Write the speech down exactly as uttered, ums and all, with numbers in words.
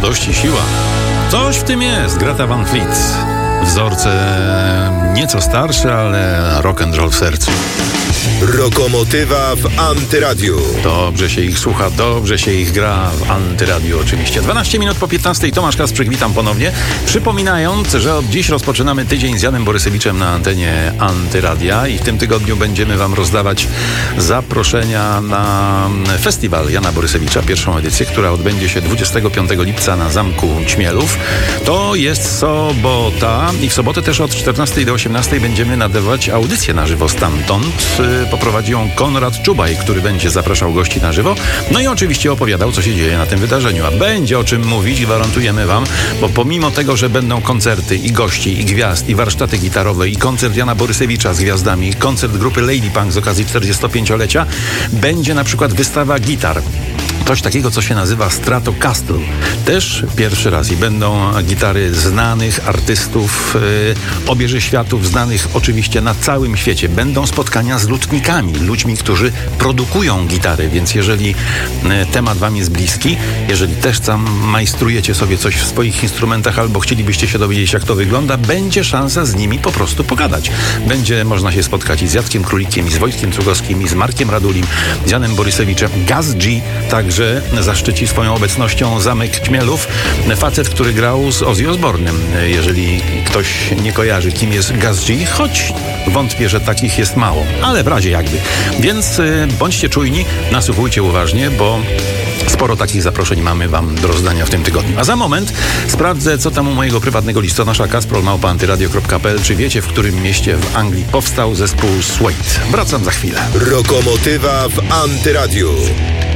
młodość i siła. Coś w tym jest. Greta Van Fleet. Wzorce nieco starsze, ale rock and roll w sercu. Rokomotywa w Antyradiu. Dobrze się ich słucha, dobrze się ich gra w Antyradiu oczywiście. dwanaście minut po piętnastej. Tomasz Kasprzyk, witam ponownie. Przypominając, że od dziś rozpoczynamy tydzień z Janem Borysewiczem na antenie Antyradia i w tym tygodniu będziemy wam rozdawać zaproszenia na festiwal Jana Borysewicza, pierwszą edycję, która odbędzie się dwudziestego piątego lipca na Zamku Ćmielów. To jest sobota i w sobotę też od czternastej do osiemnastej będziemy nadawać audycję na żywo stamtąd. Poprowadzi ją Konrad Czubaj, który będzie zapraszał gości na żywo. No i oczywiście opowiadał, co się dzieje na tym wydarzeniu. A będzie o czym mówić, gwarantujemy wam, bo pomimo tego, że będą koncerty i gości, i gwiazd, i warsztaty gitarowe, i koncert Jana Borysewicza z gwiazdami, koncert grupy Lady Punk z okazji czterdziestopięciolecia, będzie na przykład wystawa gitar. Coś takiego, co się nazywa Stratocaster. Też pierwszy raz i będą gitary znanych artystów, yy, obieży światów, znanych oczywiście na całym świecie. Będą spotkania z lutnikami, ludźmi, którzy produkują gitary, więc jeżeli yy, temat wam jest bliski, jeżeli też tam majstrujecie sobie coś w swoich instrumentach albo chcielibyście się dowiedzieć, jak to wygląda, będzie szansa z nimi po prostu pogadać. Będzie można się spotkać i z Jackiem Królikiem, i z Wojtkiem Cugowskim, i z Markiem Radulim, z Janem Borysewiczem. Gaz G także że zaszczyci swoją obecnością Zamek Ćmielów. Facet, który grał z Ozzy Osbournem. Jeżeli ktoś nie kojarzy, kim jest Gaz G, choć wątpię, że takich jest mało, ale w razie jakby. Więc y, bądźcie czujni, nasłuchujcie uważnie, bo sporo takich zaproszeń mamy wam do rozdania w tym tygodniu. A za moment sprawdzę, co tam u mojego prywatnego listonosza kasprol małpa antyradio kropka p l. Czy wiecie, w którym mieście w Anglii powstał zespół Suede? Wracam za chwilę. Rokomotywa w Antyradiu.